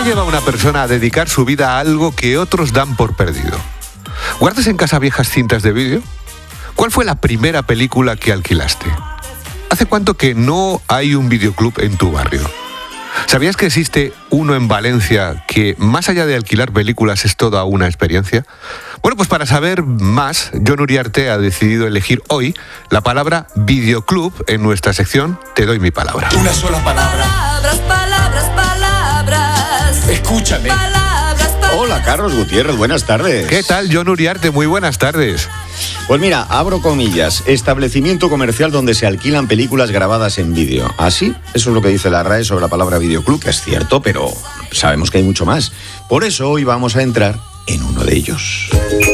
¿Qué lleva a una persona a dedicar su vida a algo que otros dan por perdido? ¿Guardas en casa viejas cintas de vídeo? ¿Cuál fue la primera película que alquilaste? ¿Hace cuánto que no hay un videoclub en tu barrio? ¿Sabías que existe uno en Valencia que, más allá de alquilar películas, es toda una experiencia? Bueno, pues para saber más, Jon Uriarte ha decidido elegir hoy la palabra videoclub en nuestra sección Te doy mi palabra. Una sola palabra. Palabras. Escúchame. Hola, Carlos Gutiérrez, buenas tardes. ¿Qué tal, Jon Uriarte? Muy buenas tardes. Pues mira, abro comillas, establecimiento comercial donde se alquilan películas grabadas en vídeo. ¿Así? Eso es lo que dice la RAE sobre la palabra videoclub, que es cierto, pero sabemos que hay mucho más. Por eso hoy vamos a entrar en uno de ellos.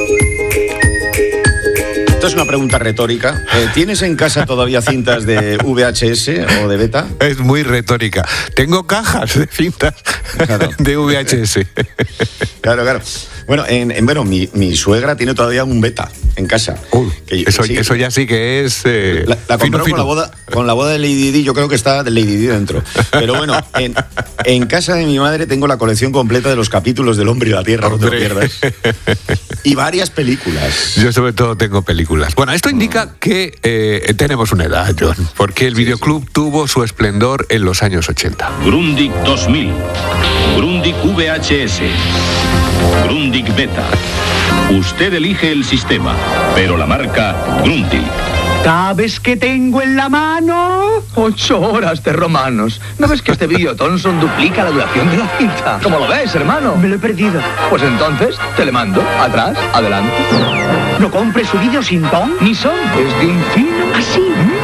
Esto es una pregunta retórica. ¿Tienes en casa todavía cintas de VHS o de beta? Es muy retórica. Tengo cajas de cintas de VHS. Claro. Bueno, mi suegra tiene todavía un beta en casa. Eso ya sí que es... La compró con la boda de Lady Di, yo creo que está de Lady Di dentro. Pero bueno, en casa de mi madre tengo la colección completa de los capítulos del Hombre y la Tierra, no te lo pierdas. Y varias películas. Yo sobre todo tengo películas. Bueno, esto indica que tenemos una edad, Jon, porque el videoclub tuvo su esplendor en los años 80. Grundig 2000, Grundig VHS, Grundig Beta. Usted elige el sistema, pero la marca Grundig. ¿Sabes qué tengo en la mano? 8 horas de romanos. ¿No ves que este vídeo Thomson duplica la duración de la cinta? ¿Cómo lo ves, hermano? Me lo he perdido. Pues entonces, te le mando. Atrás, adelante. No compres su vídeo sin ton ni son. Es de un fino así.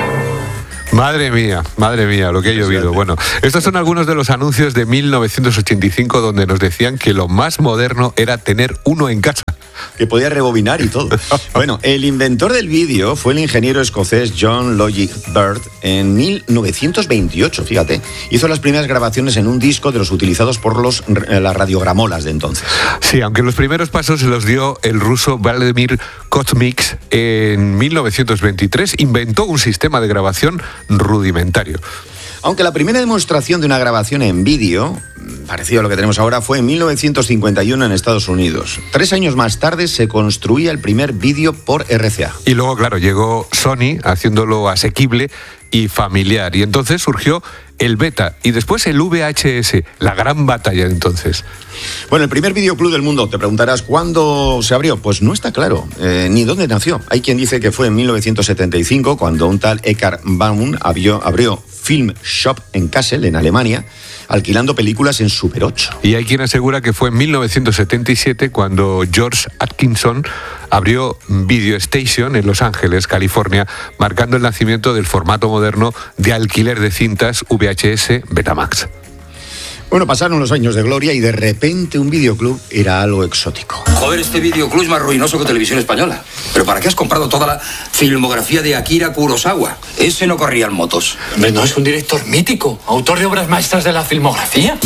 Madre mía, lo que he llovido. Bueno, estos son algunos de los anuncios de 1985 donde nos decían que lo más moderno era tener uno en casa. Que podía rebobinar y todo. Bueno, el inventor del vídeo fue el ingeniero escocés John Logie Baird en 1928, fíjate. Hizo las primeras grabaciones en un disco de los utilizados por las radiogramolas de entonces. Sí, aunque los primeros pasos se los dio el ruso Vladimir Kozmich en 1923, inventó un sistema de grabación rudimentario. Aunque la primera demostración de una grabación en vídeo, parecido a lo que tenemos ahora, fue en 1951 en Estados Unidos. 3 años más tarde se construía el primer vídeo por RCA. Y luego, claro, llegó Sony haciéndolo asequible y familiar. Y entonces surgió el beta y después el VHS, la gran batalla de entonces. Bueno, el primer videoclub del mundo, te preguntarás, ¿cuándo se abrió? Pues no está claro, ni dónde nació. Hay quien dice que fue en 1975, cuando un tal Eckhard Baum abrió Film Shop en Kassel, en Alemania, alquilando películas en Super 8. Y hay quien asegura que fue en 1977 cuando George Atkinson abrió Video Station en Los Ángeles, California, marcando el nacimiento del formato moderno de alquiler de cintas VHS Betamax. Bueno, pasaron los años de gloria y de repente un videoclub era algo exótico. Joder, este videoclub es más ruinoso que Televisión Española. ¿Pero para qué has comprado toda la filmografía de Akira Kurosawa? Ese no corría en motos. Hombre, no, es un director mítico, autor de obras maestras de la filmografía.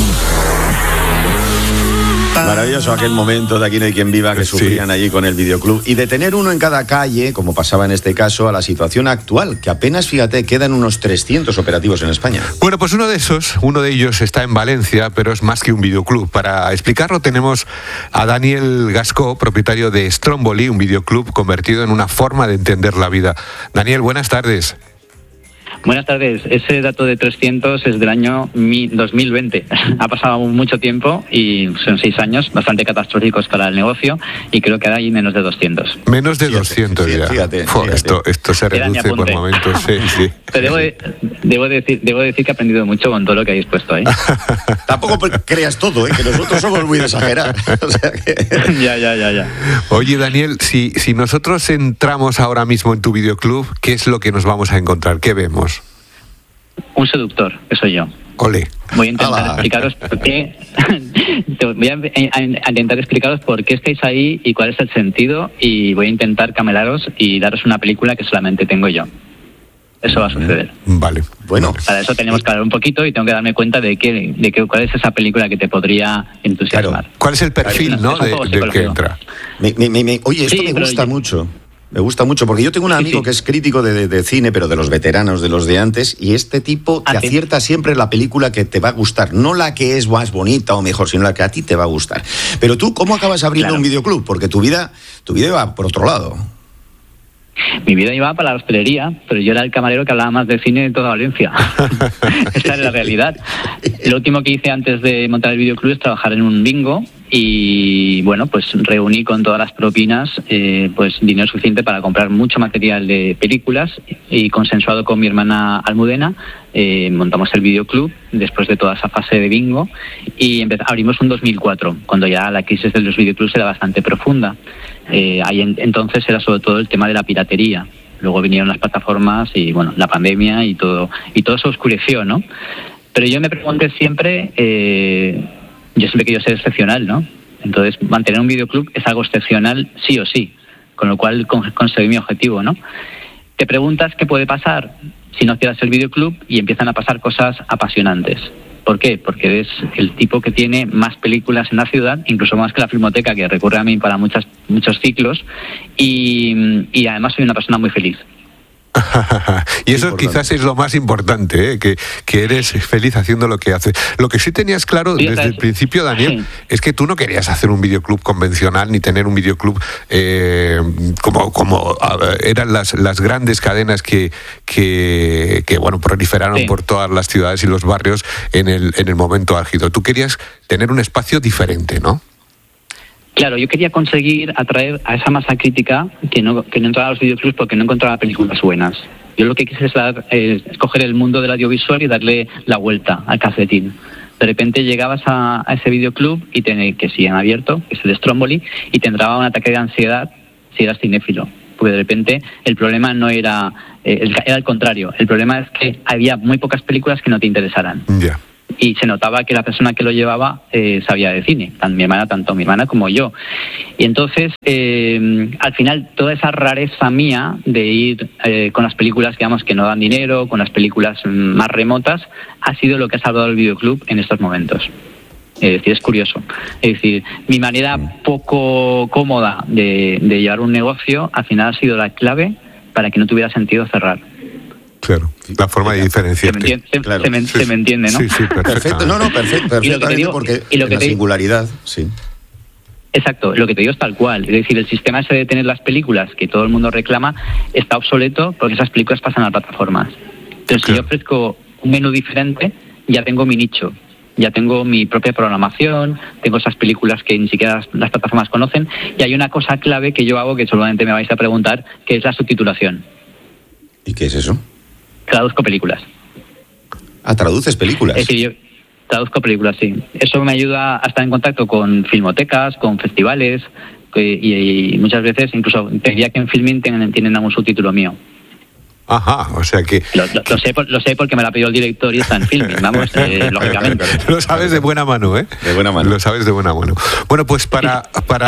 Maravilloso aquel momento de Aquí no hay quien viva que sufrían allí con el videoclub. Y de tener uno en cada calle, como pasaba en este caso, a la situación actual, que apenas, fíjate, quedan unos 300 operativos en España. Bueno, pues uno de ellos está en Valencia, pero es más que un videoclub. Para explicarlo tenemos a Daniel Gascó, propietario de Stromboli, un videoclub convertido en una forma de entender la vida. Daniel, buenas tardes. Buenas tardes. Ese dato de 300 es del año 2020. Ha pasado mucho tiempo y son 6 años bastante catastróficos para el negocio y creo que ahora hay menos de 200. Menos de 200 ya. Fíjate. Esto se reduce por momentos. Sí. Pero debo decir que he aprendido mucho con todo lo que habéis puesto ahí. Tampoco creas todo, que nosotros somos muy de exagerar. O sea que... Ya. Oye, Daniel, si nosotros entramos ahora mismo en tu videoclub, ¿qué es lo que nos vamos a encontrar? ¿Qué vemos? Un seductor, que soy yo. Ole. Voy a intentar explicaros por qué. Voy a intentar explicaros por qué estáis ahí y cuál es el sentido, y voy a intentar camelaros y daros una película que solamente tengo yo. Eso va a suceder. Vale. Bueno. Para eso tenemos que hablar un poquito y tengo que darme cuenta de cuál es esa película que te podría entusiasmar. Claro. ¿Cuál es el perfil, del que entra? Oye, esto me gusta mucho. Me gusta mucho, porque yo tengo un amigo que es crítico de cine, pero de los veteranos, de los de antes, y este tipo te acierta siempre la película que te va a gustar, no la que es más bonita o mejor, sino la que a ti te va a gustar. Pero tú, ¿cómo acabas abriendo un videoclub? Porque tu vida iba por otro lado. Mi vida iba para la hostelería, pero yo era el camarero que hablaba más de cine de toda Valencia. Esa es la realidad. Lo último que hice antes de montar el videoclub es trabajar en un bingo y, bueno, pues reuní con todas las propinas pues dinero suficiente para comprar mucho material de películas y consensuado con mi hermana Almudena montamos el videoclub después de toda esa fase de bingo y abrimos un 2004, cuando ya la crisis de los videoclubs era bastante profunda. Ahí entonces era sobre todo el tema de la piratería. Luego vinieron las plataformas y, bueno, la pandemia y todo se oscureció, ¿no? Pero yo me pregunté siempre, yo siempre he querido ser excepcional, ¿no? Entonces, mantener un videoclub es algo excepcional sí o sí, con lo cual conseguí mi objetivo, ¿no? Te preguntas qué puede pasar si no cierras el videoclub y empiezan a pasar cosas apasionantes. ¿Por qué? Porque eres el tipo que tiene más películas en la ciudad, incluso más que la Filmoteca, que recurre a mí para muchos ciclos, y además soy una persona muy feliz. Y eso quizás es lo más importante, ¿eh? que eres feliz haciendo lo que haces. Lo que sí tenías claro desde el principio, Daniel, es que tú no querías hacer un videoclub convencional ni tener un videoclub como eran las grandes cadenas que bueno, proliferaron por todas las ciudades y los barrios en el momento álgido. Tú querías tener un espacio diferente, ¿no? Claro, yo quería conseguir atraer a esa masa crítica que no entraba a los videoclubs porque no encontraba películas buenas. Yo lo que quise es escoger el mundo del audiovisual y darle la vuelta al calcetín. De repente llegabas a ese videoclub y que siguen abierto, que es el Stromboli, y te entraba un ataque de ansiedad si eras cinéfilo. Porque de repente el problema no era el contrario. El problema es que había muy pocas películas que no te interesaran. Ya. Y se notaba que la persona que lo llevaba sabía de cine, tanto mi hermana como yo. Y entonces, al final, toda esa rareza mía de ir con las películas, digamos, que no dan dinero, con las películas más remotas, ha sido lo que ha salvado el videoclub en estos momentos. Es decir, es curioso. Es decir, mi manera poco cómoda de llevar un negocio, al final ha sido la clave para que no tuviera sentido cerrar. Claro, la forma de diferenciarte. Se me entiende, ¿no? Sí, perfecto. Perfectamente, porque la singularidad, sí. Exacto, lo que te digo es tal cual. Es decir, el sistema ese de tener las películas que todo el mundo reclama está obsoleto porque esas películas pasan a plataformas. Entonces, si yo ofrezco un menú diferente, ya tengo mi nicho, ya tengo mi propia programación, tengo esas películas que ni siquiera las plataformas conocen, y hay una cosa clave que yo hago que seguramente me vais a preguntar, que es la subtitulación. ¿Y qué es eso? Traduzco películas. Ah, ¿traduces películas? Es decir, yo traduzco películas, sí. Eso me ayuda a estar en contacto con filmotecas, con festivales, y muchas veces incluso te diría que en Filmin tienen algún subtítulo mío. Ajá, o sea que... Lo sé porque me la pidió el director y está en Filmin, vamos, lógicamente. Lo sabes de buena mano, ¿eh? De buena mano. Lo sabes de buena mano. Bueno, pues para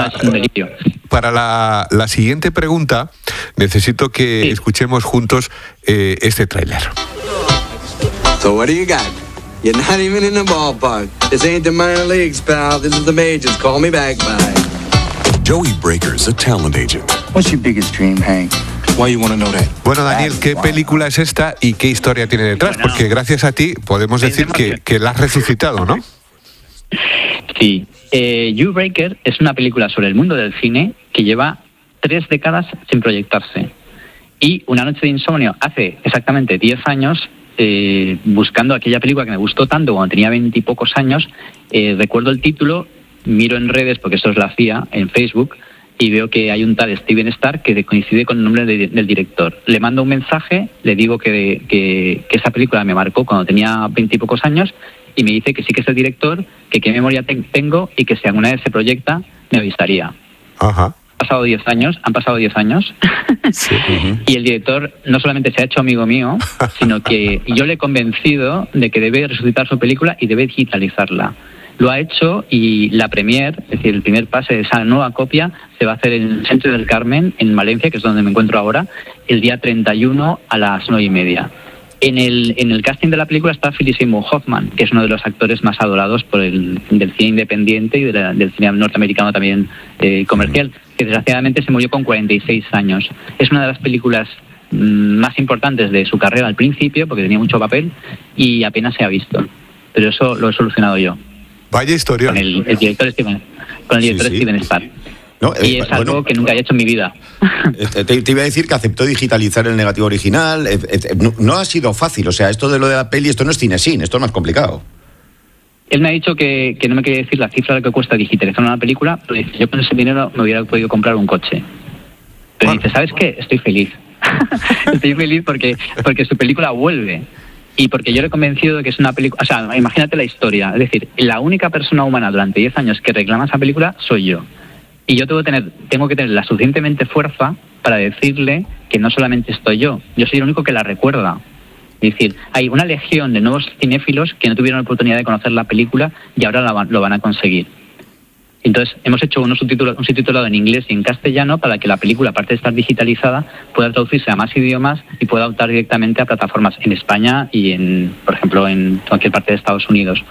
la siguiente pregunta, necesito que escuchemos juntos este tráiler. So what do you got? You're not even in the ballpark. This ain't the minor leagues, pal. This is the majors. Call me back, bye. Joey Breaker's a talent agent. What's your biggest dream, Hank? Why you want to know that? Bueno, Daniel, ¿qué película es esta y qué historia tiene detrás? Porque gracias a ti podemos decir que la has resucitado, ¿no? Sí. U-Breaker es una película sobre el mundo del cine que lleva 3 décadas sin proyectarse. Y Una noche de insomnio, hace exactamente 10 años, buscando aquella película que me gustó tanto cuando tenía 20 y pocos años, recuerdo el título, miro en redes, porque esto es la CIA, en Facebook, y veo que hay un tal Steven Starr que coincide con el nombre del director. Le mando un mensaje, le digo que esa película me marcó cuando tenía 20 y pocos años, y me dice que sí que es el director, que qué memoria tengo y que si alguna vez se proyecta, me avisaría. Ajá. Han pasado 10 años, sí. Y el director no solamente se ha hecho amigo mío, sino que yo le he convencido de que debe resucitar su película y debe digitalizarla. Lo ha hecho y la premier, es decir, el primer pase de esa nueva copia, se va a hacer en el Centro del Carmen, en Valencia, que es donde me encuentro ahora, el día 31 a las 9:30. En el casting de la película está Philip Seymour Hoffman, que es uno de los actores más adorados del cine independiente y del cine norteamericano también comercial, que desgraciadamente se murió con 46 años. Es una de las películas más importantes de su carrera al principio, porque tenía mucho papel y apenas se ha visto. Pero eso lo he solucionado yo. Vaya historia. Con el director Steven Spar. No, y es algo que nunca he hecho en mi vida. Te iba a decir que aceptó digitalizar el negativo original. No ha sido fácil. O sea, esto de lo de la peli, esto no es cinesín, esto es más complicado. Él me ha dicho que no me quería decir la cifra de lo que cuesta digitalizar una película, pero dice, yo con ese dinero me hubiera podido comprar un coche. Pero dice, ¿sabes qué? Estoy feliz. Estoy feliz porque su película vuelve. Y porque yo le he convencido de que es una película... O sea, imagínate la historia. Es decir, la única persona humana durante 10 años que reclama esa película soy yo. Y yo tengo que tener la suficientemente fuerza para decirle que no solamente estoy yo soy el único que la recuerda. Es decir, hay una legión de nuevos cinéfilos que no tuvieron la oportunidad de conocer la película y ahora lo van a conseguir. Entonces, hemos hecho un subtitulado en inglés y en castellano para que la película, aparte de estar digitalizada, pueda traducirse a más idiomas y pueda optar directamente a plataformas en España y, por ejemplo, en cualquier parte de Estados Unidos.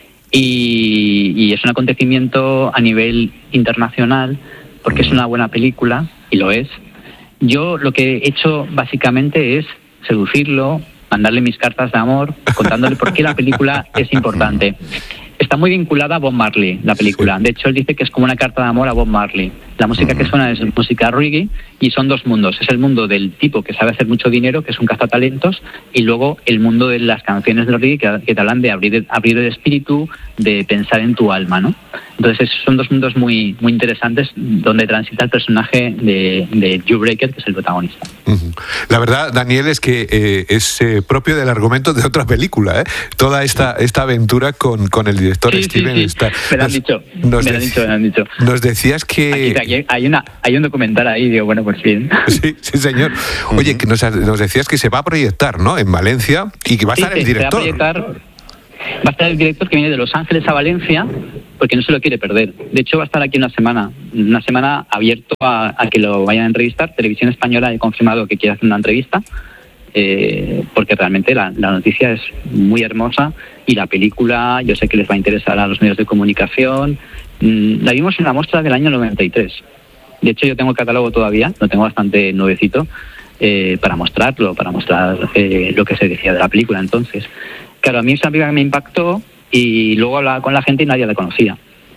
Y es un acontecimiento a nivel internacional porque es una buena película, y lo es. Yo lo que he hecho básicamente es seducirlo, mandarle mis cartas de amor, contándole por qué la película es importante. Está muy vinculada a Bob Marley, la película. De hecho, él dice que es como una carta de amor a Bob Marley. La música que suena es música reggae y son dos mundos. Es el mundo del tipo que sabe hacer mucho dinero, que es un cazatalentos, y luego el mundo de las canciones de reggae que te hablan de abrir el espíritu, de pensar en tu alma, ¿no? Entonces, son dos mundos muy, muy interesantes donde transita el personaje de Joe Breaker, que es el protagonista. La verdad, Daniel, es que es propio del argumento de otra película, ¿eh? Toda esta aventura con el director Steven Spar. Me lo han dicho. Nos decías que... Aquí hay un documental ahí, digo, bueno, pues bien. Sí, señor. Oye, que nos decías que se va a proyectar, ¿no?, en Valencia, y que va a estar el director. Va a estar el director que viene de Los Ángeles a Valencia, porque no se lo quiere perder. De hecho, va a estar aquí una semana abierto a que lo vayan a entrevistar. Televisión Española ha confirmado que quiere hacer una entrevista, porque realmente la noticia es muy hermosa y la película yo sé que les va a interesar a los medios de comunicación. La vimos en una muestra del año 93. De hecho, yo tengo el catálogo todavía, lo tengo bastante nuevecito, para mostrarlo, para mostrar lo que se decía de la película entonces. Claro, a mí esa película me impactó y luego hablaba con la gente y nadie la conocía.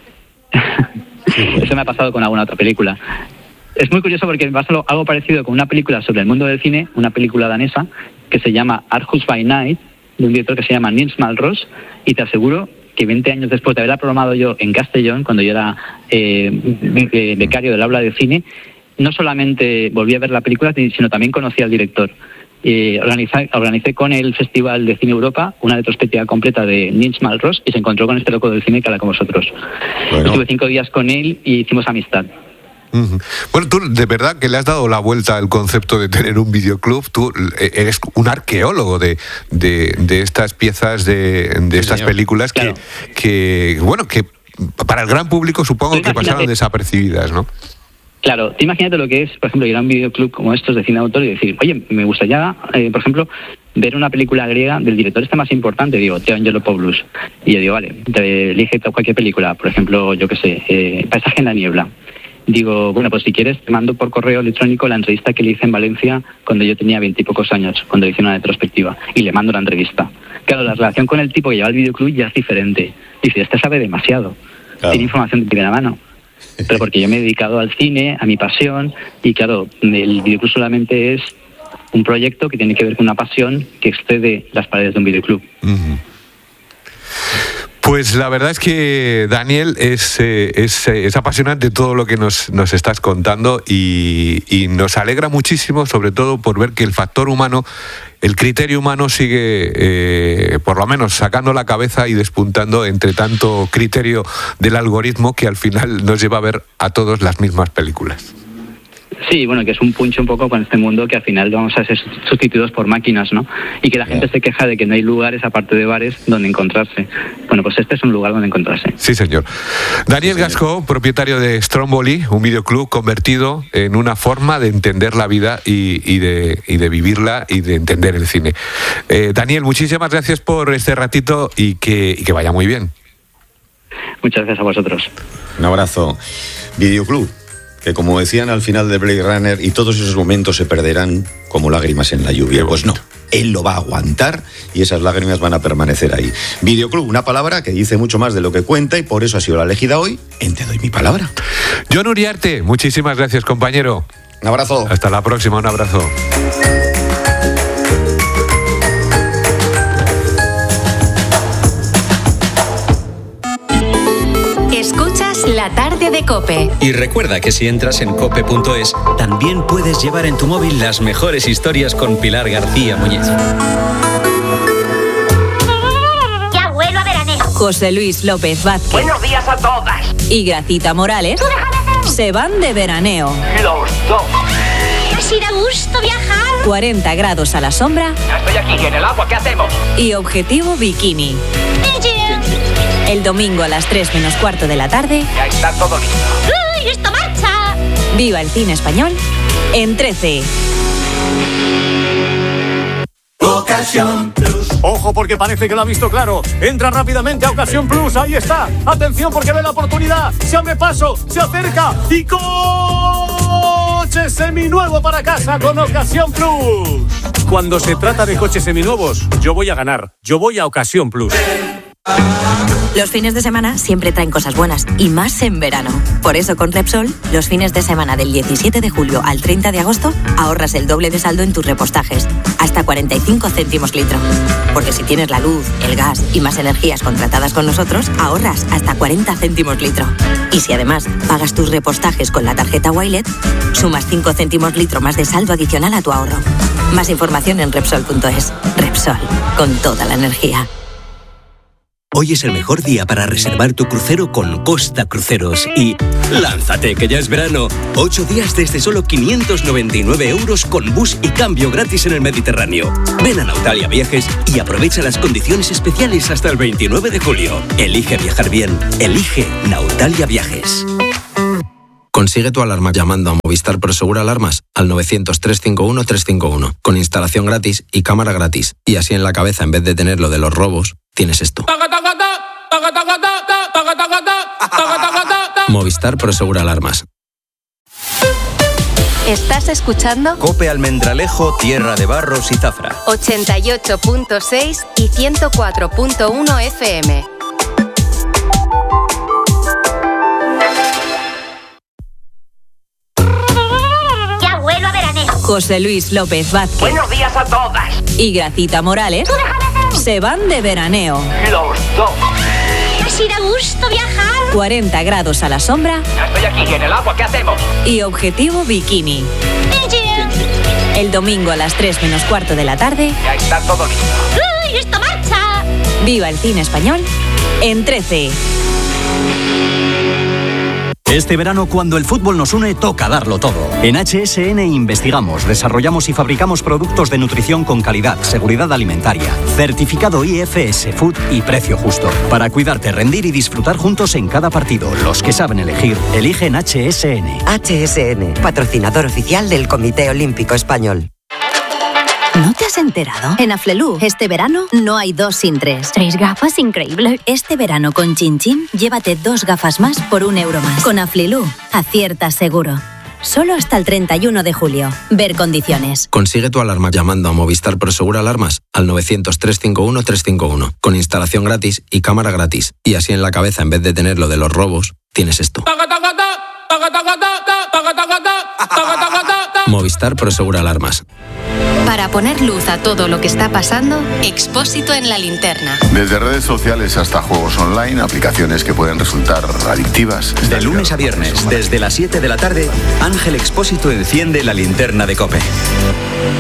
Eso me ha pasado con alguna otra película. Es muy curioso porque me pasó algo parecido con una película sobre el mundo del cine, una película danesa que se llama Aarhus by Night, de un director que se llama Nils Malmros, y te aseguro que 20 años después de haberla programado yo en Castellón, cuando yo era becario del aula de cine, no solamente volví a ver la película, sino también conocí al director. Organicé con el Festival de Cine Europa una retrospectiva completa de Nils Malmros y se encontró con este loco del cine que habla con vosotros. Bueno. Estuve 5 días con él y hicimos amistad. Bueno, tú de verdad que le has dado la vuelta al concepto de tener un videoclub. Tú eres un arqueólogo de estas piezas, de estas películas, claro, que para el gran público supongo que pasaron desapercibidas, ¿no? Claro, te imagínate lo que es, por ejemplo, ir a un videoclub como estos de cine de autor y decir, oye, me gustaría, por ejemplo, ver una película griega del director más importante, digo, Theo Angelopoulos. Y yo digo, vale, elige cualquier película, por ejemplo, yo qué sé, Paisaje en la niebla. Digo, bueno, pues si quieres te mando por correo electrónico la entrevista que le hice en Valencia cuando yo tenía 20 y pocos años, cuando le hice una retrospectiva, y le mando la entrevista. Claro, la relación con el tipo que lleva el videoclub ya es diferente. Dice, este sabe demasiado, claro, tiene información de primera mano. Pero porque yo me he dedicado al cine, a mi pasión, y claro, el videoclub solamente es un proyecto que tiene que ver con una pasión que excede las paredes de un videoclub. Pues la verdad es que, Daniel, es apasionante todo lo que nos estás contando y nos alegra muchísimo, sobre todo por ver que el factor humano, el criterio humano sigue, por lo menos, sacando la cabeza y despuntando entre tanto criterio del algoritmo que al final nos lleva a ver a todos las mismas películas. Sí, bueno, que es un punch un poco con este mundo que al final vamos a ser sustituidos por máquinas, ¿no? Y que la gente se queja de que no hay lugares, aparte de bares, donde encontrarse. Bueno, pues este es un lugar donde encontrarse. Sí, señor. Daniel Gascó, propietario de Stromboli, un videoclub convertido en una forma de entender la vida y de vivirla y de entender el cine. Daniel, muchísimas gracias por este ratito y que vaya muy bien. Muchas gracias a vosotros. Un abrazo. Videoclub, que como decían al final de Blade Runner, y todos esos momentos se perderán como lágrimas en la lluvia. Pues no, él lo va a aguantar y esas lágrimas van a permanecer ahí. Videoclub, una palabra que dice mucho más de lo que cuenta y por eso ha sido la elegida hoy en Te doy mi palabra. John Uriarte, muchísimas gracias, compañero. Un abrazo. Hasta la próxima, un abrazo. Escuchas La Tarde de COPE. Y recuerda que si entras en cope.es, también puedes llevar en tu móvil las mejores historias con Pilar García Muñiz. Ya vuelo a veraneo. José Luis López Vázquez. Buenos días a todas. Y Gracita Morales se van de veraneo. Los dos. Es ir a gusto viajar. 40 grados a la sombra. Ya estoy aquí en el agua, ¿qué hacemos? Y objetivo bikini. El domingo a las 3 menos cuarto de la tarde. Ya está todo listo. ¡Uy, esto marcha! Viva el cine español en 13. Ocasión Plus. Ojo porque parece que lo ha visto claro. Entra rápidamente a Ocasión Plus. Ahí está. Atención porque ve la oportunidad. Se abre paso. Se acerca. Y coche seminuevo para casa con Ocasión Plus. Cuando se trata de coches seminuevos, yo voy a ganar. Yo voy a Ocasión Plus. Los fines de semana siempre traen cosas buenas, y más en verano. Por eso con Repsol, los fines de semana del 17 de julio al 30 de agosto, ahorras el doble de saldo en tus repostajes, hasta 45 céntimos litro. Porque si tienes la luz, el gas y más energías contratadas con nosotros, ahorras hasta 40 céntimos litro. Y si además pagas tus repostajes con la tarjeta Wilet, sumas 5 céntimos litro más de saldo adicional a tu ahorro. Más información en Repsol.es. Repsol, con toda la energía. Hoy es el mejor día para reservar tu crucero con Costa Cruceros y ¡lánzate que ya es verano! 8 días desde solo 599 euros con bus y cambio gratis en el Mediterráneo. Ven a Nautalia Viajes y aprovecha las condiciones especiales hasta el 29 de julio. Elige viajar bien. Elige Nautalia Viajes. Consigue tu alarma llamando a Movistar Prosegur Alarmas al 900-351-351 con instalación gratis y cámara gratis. Y así en la cabeza, en vez de tener lo de los robos, tienes esto. Movistar Prosegur Alarmas. ¿Estás escuchando? Cope Almendralejo, Tierra de Barros y Zafra. 88.6 y 104.1 FM. Ya vuelo a veraneo. José Luis López Vázquez. Buenos días a todas. Y Gracita Morales se van de veraneo. Los dos. Es ir a gusto viajar. 40 grados a la sombra. Ya estoy aquí en el agua, ¿qué hacemos? Y objetivo bikini. El domingo a las 3 menos cuarto de la tarde. Ya está todo listo. ¡Uy, esto marcha! Viva el cine español en 13. Este verano, cuando el fútbol nos une, toca darlo todo. En HSN investigamos, desarrollamos y fabricamos productos de nutrición con calidad, seguridad alimentaria, certificado IFS Food y precio justo. Para cuidarte, rendir y disfrutar juntos en cada partido. Los que saben elegir, eligen HSN. HSN, patrocinador oficial del Comité Olímpico Español. ¿No te has enterado? En Aflelu, este verano no hay 2 sin 3. 3 gafas, increíble. Este verano con Chin Chin, llévate 2 gafas más por €1 más. Con Aflelu, aciertas seguro. Solo hasta el 31 de julio. Ver condiciones. Consigue tu alarma llamando a Movistar Prosegur Alarmas al 900-351-351 con instalación gratis y cámara gratis. Y así en la cabeza, en vez de tener lo de los robos, tienes esto. Movistar Prosegur Alarmas. Para poner luz a todo lo que está pasando, Expósito en la linterna. Desde redes sociales hasta juegos online, aplicaciones que pueden resultar adictivas. De lunes a viernes, desde las 7 de la tarde, Ángel Expósito enciende la linterna de COPE.